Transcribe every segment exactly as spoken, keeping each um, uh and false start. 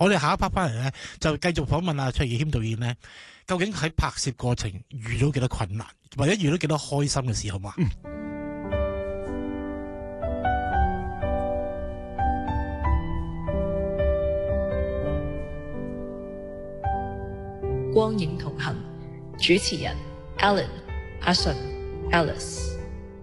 我哋下一 part 翻嚟咧，就繼續訪問阿卓亦謙導演咧，究竟喺拍攝過程遇到幾多困難，或者遇到幾多開心嘅事，好嘛？嗯。 光影同行，主持人 Alan、阿信、Alice。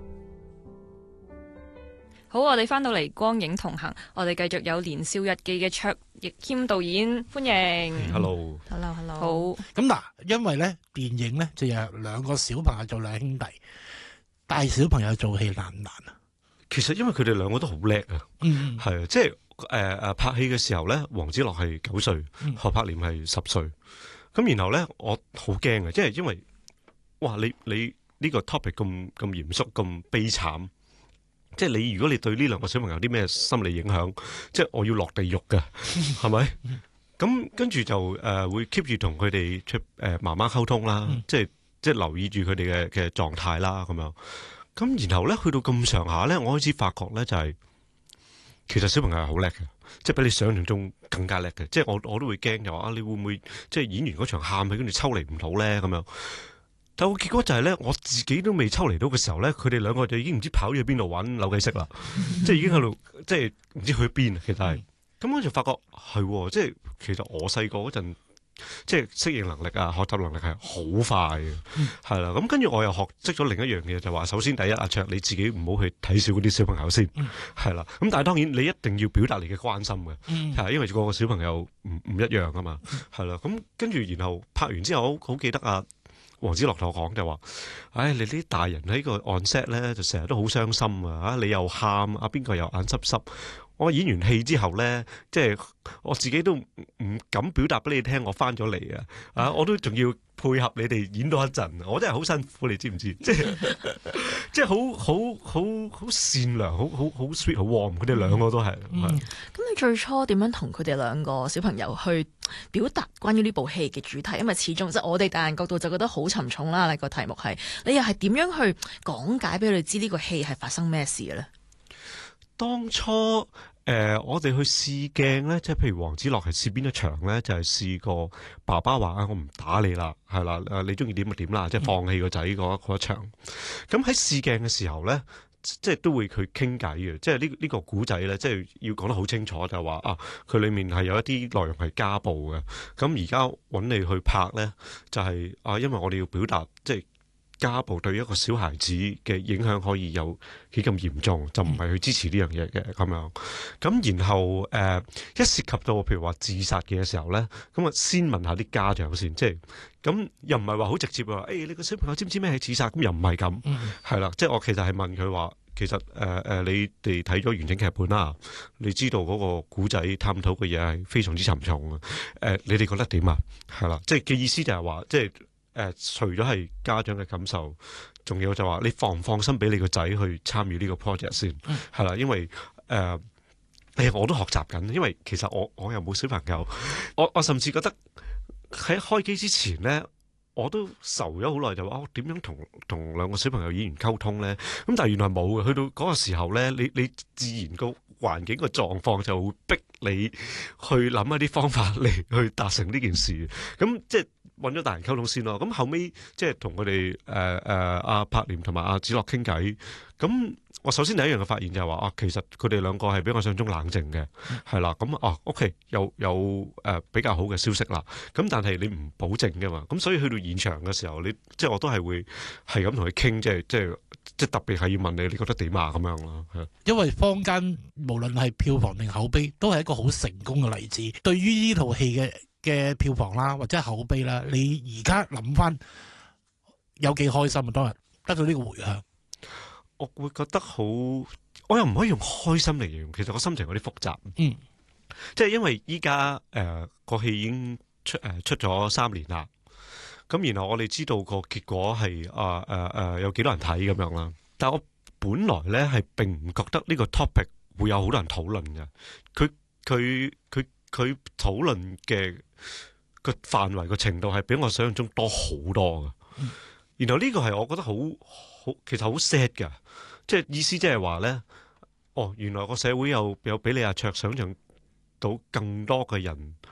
好，我哋翻到嚟光影同行，我哋繼續有年少日記嘅卓亦謙導演，歡迎。 Hello，Hello，Hello。 好。 咁嗱，因為咧電影咧就有兩個小朋友做兩兄弟，帶小朋友做戲難唔難啊？ 其實因為佢哋兩個都好叻啊， 嗯， 係啊，即係誒誒拍戲嘅時候咧，黃子樂係九歲，何柏廉係十歲。咁然後咧，我好驚嘅，即係因為，哇！你你呢個 topic 咁咁嚴肅、咁悲慘，即係你如果你對呢兩個小朋友有啲咩心理影響，即係我要落地獄嘅，係咪？咁跟住就誒、呃、會 keep 住同佢哋出誒媽媽溝通啦，嗯、即係即係留意住佢哋嘅嘅狀態啦，咁樣。咁然後咧去到咁上下咧，我開始發覺咧就係、是，其實小朋友係好叻嘅。即係比你想象中更加叻嘅，即係我我都會驚就話啊，你會唔會即係演完嗰場喊佢跟住抽離唔到咧咁樣？但係個結果就係咧，我自己都未抽離到嘅時候咧，佢哋兩個就已經唔知跑咗去邊度玩扭計骰啦，即係已經喺度即係唔知去邊啊！其實係咁我就發覺係，即係其實我細個嗰陣。即係適應能力啊，學習能力係好快嘅，係啦、嗯。咁跟住我又學識咗另一樣嘢，就話首先第一，阿卓你自己唔好去睇小嗰啲小朋友先，係啦、嗯。咁但係當然你一定要表達你嘅關心嘅，係、嗯、因為個個小朋友唔唔一樣啊嘛，係啦。咁跟住然後拍完之後，好好記得啊，黃子樂同我講就話，唉，你啲大人喺個 on set 咧，就成日都好傷心啊，你又喊，啊邊個又眼濕濕。我演完戲之後咧，即係我自己都唔敢表達俾你聽，我翻咗嚟啊！啊，我都仲要配合你哋演多一陣，我真係好辛苦，你知唔知？即係即係好好好好善良，好好好 sweet，好 warm，佢哋兩個都係。咁、 嗯、你最初點樣同佢哋兩個小朋友去表達關於呢部戲嘅主題？因為始終即係我哋大人角度就覺得好沉重啦。你個題目係，你又係點樣去講解俾佢哋知呢個戲係發生咩事嘅咧？ 當初誒、呃，我哋去試鏡咧，即係譬如黃子樂係試邊一場咧，就係、是、試過爸爸話啊，我唔打你啦，係啦，誒，你中意點就點啦，即係放棄個仔嗰嗰一場。咁喺試鏡嘅時候咧，即係都會佢傾偈嘅，即係呢呢個古仔咧，即係要講得好清楚，就係、是、話啊，佢裏面係有一啲內容係家暴嘅。咁而家揾你去拍咧，就係、是、啊，因為我哋要表達即係。家暴對一個小孩子嘅影響可以有幾咁嚴重，就唔係去支持呢樣嘢嘅咁樣。咁然後誒、呃、一涉及到譬如話自殺嘅時候咧，咁啊先問下啲家長先，即係咁又唔係話好直接話，誒、哎、你個小朋友知唔知咩係自殺？咁又唔係咁，係啦、嗯，即係我其實係問佢話，其實誒誒、呃、你哋睇咗完整劇本啦，你知道嗰個古仔探討嘅嘢係非常之沉重啊。誒、呃、你哋覺得點啊？係啦，即係嘅意思就係話即係。誒、呃，除咗係家長嘅感受，仲有就話你放唔放心俾你個仔去參與呢個 project 先，係啦、嗯，因為誒、呃，我都學習緊，因為其實我我又冇小朋友，我我甚至覺得喺開機之前咧，我都愁咗好耐，就話我點樣同同兩個小朋友演員溝通咧？咁但係原來冇嘅，去到嗰個時候咧，你你自然個環境個狀況就會逼你去諗一啲方法嚟去達成呢件事，咁即係。揾咗大人溝通先咯，咁後尾即係同佢哋誒誒阿柏廉同埋阿子樂傾偈，咁我首先第一樣嘅發現就係話啊，其實佢哋兩個係比我想像中冷靜嘅，係啦、嗯，咁啊 OK 有有誒、呃、比較好嘅消息啦，咁但係你唔保證㗎嘛，咁所以去到現場嘅時候，你即係我都係會係咁同佢傾，即係即係即係特別係要問你，你覺得點啊咁樣咯， 因為坊間無論係票房定口碑，都係一個好成功嘅例子。對於呢套戲嘅嘅票房啦，或者口碑啦，你而家諗翻有幾開心啊？當日得到呢個回響， 我會覺得好，我又唔可以用開心嚟形容，其實個心情有啲複雜。嗯，即係因為依家誒個戲已經出誒、呃、出咗三年啦，咁然後我哋知道個結果係啊誒誒有幾多人睇咁樣啦，但係我本來咧係並唔覺得呢個 topic 會有好多人討論嘅，佢佢佢佢討論嘅個範圍個程度係比我想象中多好多嘅，嗯、然後呢個係我覺得好好，其實好 sad 㗎，即係意思即係話咧，哦，原來個社會有有比你阿卓想象到更多嘅人